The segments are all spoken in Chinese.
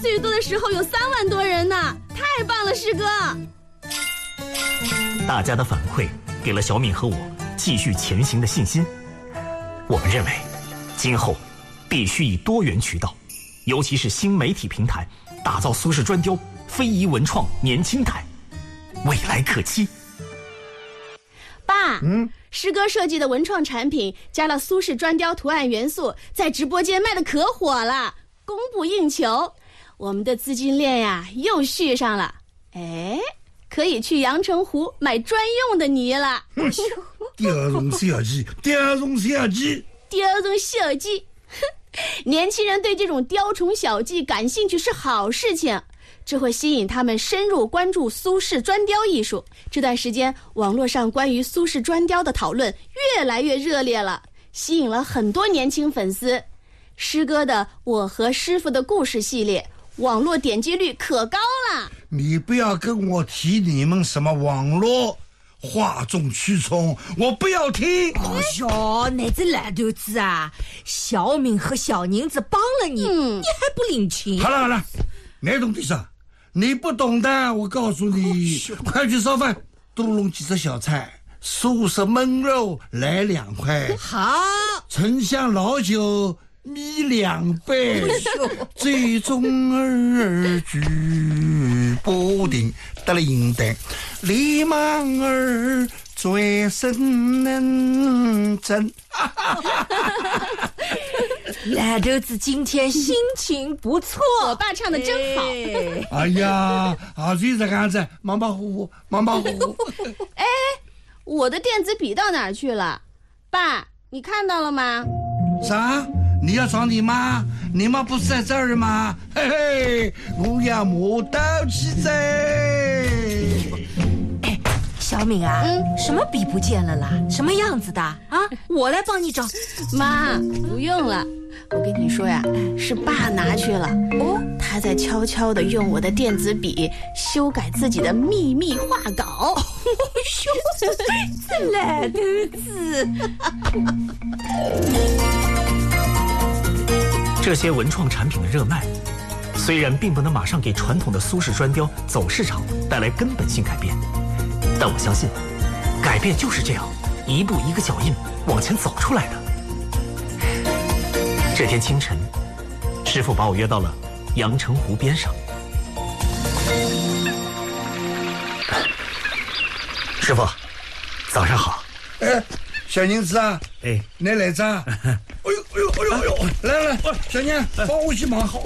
最多的时候有3万多人呢，太棒了，师哥！ 大家的反馈给了小敏和我继续前行的信心。我们认为，今后必须以多元渠道，尤其是新媒体平台，打造苏式砖雕非遗文创年轻态，未来可期。 爸，师哥设计的文创产品加了苏式砖雕图案元素，在直播间卖得可火了，供不应求。我们的资金链呀又续上了，可以去阳澄湖买专用的泥了。 雕虫小技，雕虫小技， 雕虫小技。年轻人对这种雕虫小技感兴趣是好事情，这会吸引他们深入关注苏式砖雕艺术。这段时间网络上关于苏式砖雕的讨论越来越热烈了，吸引了很多年轻粉丝。师哥的《我和师傅的故事》系列网络点击率可高了。 你不要跟我提你们什么网络，哗众取宠，我不要听。 哎呦，那只烂犊子啊！小敏和小宁子帮了你，你还不领情？ 好了，那懂的啥？你不懂的，我告诉你，快去烧饭，多弄几只小菜，苏式焖肉来2块， 好， 沉香老酒米2杯，最终儿举不定得了应当，李莽儿转身能真。 烂犊子今天心情不错， 我爸唱的真好。 哎呀，就是这样子，忙忙乎乎。 我的电子笔到哪儿去了？爸，你看到了吗？ 啥？你要找你妈？你妈不是在这儿吗？嘿嘿，我要磨刀起在。 小敏啊，什么笔不见了啦？什么样子的啊？我来帮你找。 妈，不用了，我跟你说呀，是爸拿去了。他在悄悄地用我的电子笔修改自己的秘密画稿。 这烂犊子！ 这些文创产品的热卖，虽然并不能马上给传统的苏式砖雕走市场带来根本性改变，但我相信，改变就是这样一步一个脚印往前走出来的。这天清晨，师傅把我约到了阳澄湖边上。师傅，早上好。 小宁子啊，你来着？哎呦，来，小宁，帮我去忙，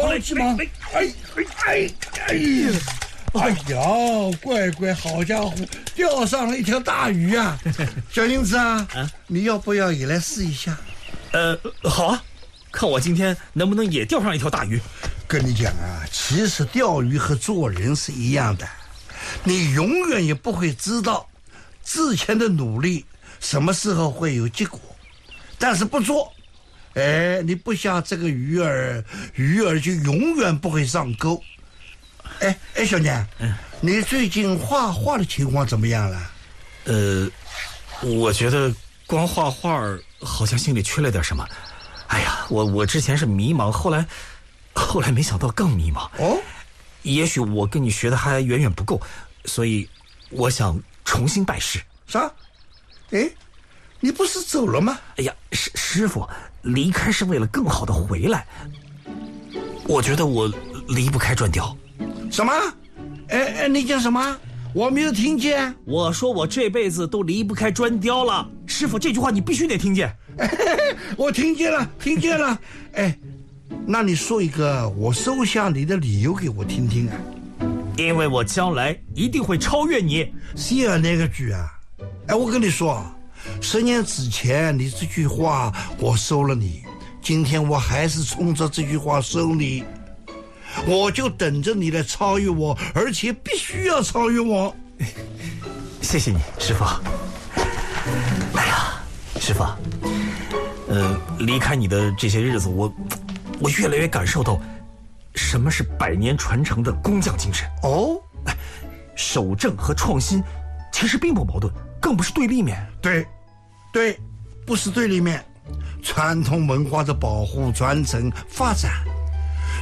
哎呀，乖，好家伙，钓上了一条大鱼啊！小宁子啊，你要不要也来试一下？ 好啊，看我今天能不能也钓上一条大鱼。 跟你讲啊，其实钓鱼和做人是一样的，你永远也不会知道之前的努力什么时候会有结果，但是不做，你不像这个鱼儿就永远不会上钩。小年，你最近画画的情况怎么样了？ 我觉得光画画好像心里缺了点什么。哎呀，我之前是迷茫，后来没想到更迷茫。也许我跟你学的还远远不够，所以我想重新拜师。 啥？你不是走了吗？ 哎呀，师傅，离开是为了更好的回来。我觉得我离不开砖雕。 什么？你讲什么？我没有听见。 我说我这辈子都离不开砖雕了。师傅，这句话你必须得听见。 我听见了。那你说一个我收下你的理由给我听听啊。 因为我将来一定会超越你。 是啊，那个句啊。我跟你说，10年之前你这句话我收了你，今天我还是冲着这句话收你。我就等着你来超越我，而且必须要超越我。 谢谢你，师傅。哎呀，师傅，离开你的这些日子，我越来越感受到什么是100年传承的工匠精神。守正和创新其实并不矛盾，更不是对立面。 对，不是对立面。传统文化的保护、传承、发展，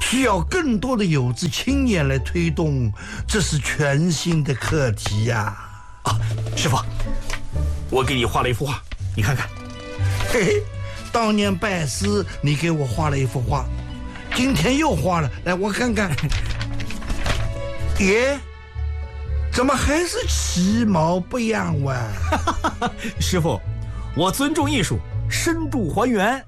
需要更多的有志青年来推动，这是全新的课题呀。 啊，师傅，我给你画了一幅画，你看看。 嘿嘿，当年拜师你给我画了一幅画，今天又画了，来我看看。耶，怎么还是其貌不扬哇？ 师傅，我尊重艺术，深度还原。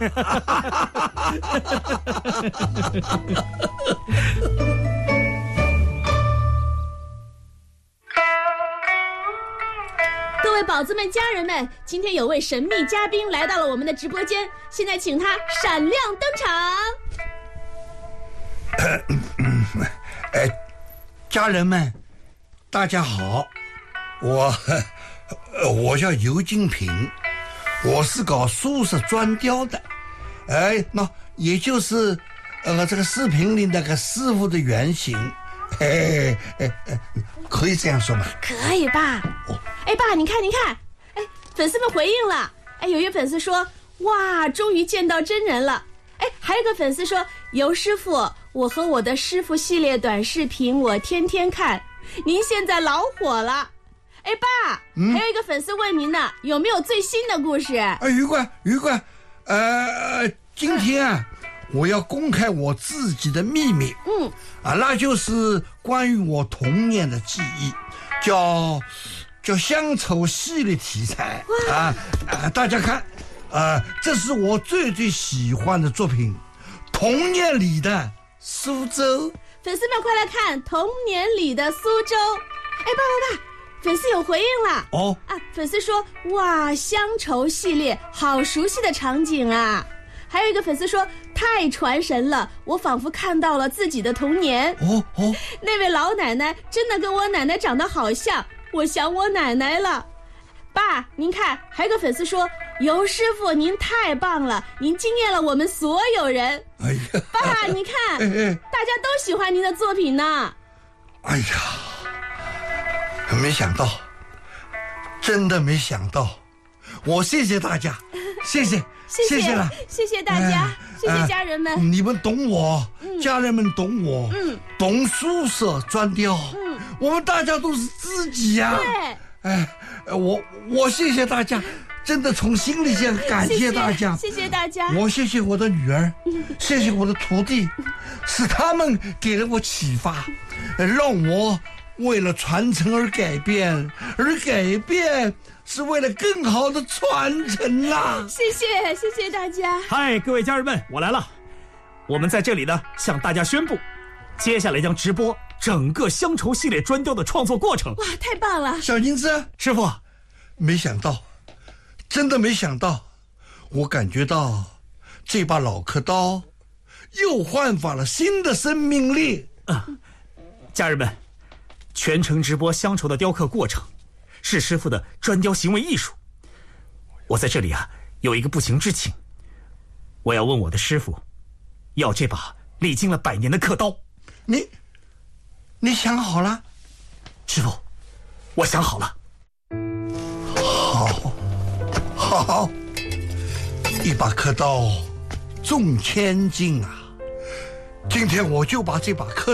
各位宝子们、家人们，今天有位神秘嘉宾来到了我们的直播间，现在请他闪亮登场。 家人们，大家好，我叫尤金平，我是搞苏式砖雕的，那也就是这个视频里那个师傅的原型，可以这样说吗？ 可以吧？爸，你看，粉丝们回应了。有一位粉丝说，哇，终于见到真人了。还有一个粉丝说，尤师傅，我和我的师傅系列短视频我天天看，您现在老火了。爸，还有一个粉丝问您呢，有没有最新的故事？ 愉快，今天我要公开我自己的秘密，那就是关于我童年的记忆，叫乡愁系列题材大家看，这是我最喜欢的作品，童年里的苏州。 粉丝们快来看童年里的苏州。爸，粉丝有回应了。粉丝说，哇，乡愁系列好熟悉的场景啊。还有一个粉丝说，太传神了，我仿佛看到了自己的童年。那位老奶奶真的跟我奶奶长得好像，我想我奶奶了。爸，您看，还有个粉丝说，尤师傅您太棒了，您惊艳了我们所有人。爸，你看，大家都喜欢您的作品呢。 没想到，真的没想到，我谢谢大家，谢谢了， 谢谢大家，谢谢家人们， 你们懂我，家人们懂我，懂苏式砖雕，我们大家都是知己呀。 对， 我谢谢大家，真的从心里想感谢大家， 谢谢大家。 我谢谢我的女儿，谢谢我的徒弟，是他们给了我启发，让我为了传承而改变，而改变是为了更好的传承啊！ 谢谢大家。 嗨，各位家人们，我来了。我们在这里呢，向大家宣布，接下来将直播整个乡愁系列砖雕的创作过程。 哇，太棒了！ 小宁子， 师傅， 没想到，真的没想到，我感觉到这把老刻刀又焕发了新的生命力。 家人们，全程直播乡愁的雕刻过程，是师傅的砖雕行为艺术。我在这里有一个不情之请，我要问我的师傅，要这把历经了100年的刻刀。 你想好了？ 师傅，我想好了。 好，一把刻刀重千斤啊！今天我就把这把刻